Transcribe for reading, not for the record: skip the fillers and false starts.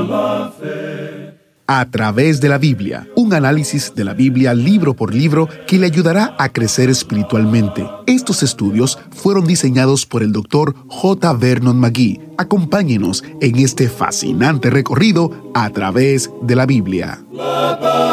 A través de la Biblia, un análisis de la Biblia libro por libro que le ayudará a crecer espiritualmente. Estos estudios fueron diseñados por el Dr. J. Vernon McGee. Acompáñenos en este fascinante recorrido a través de la Biblia.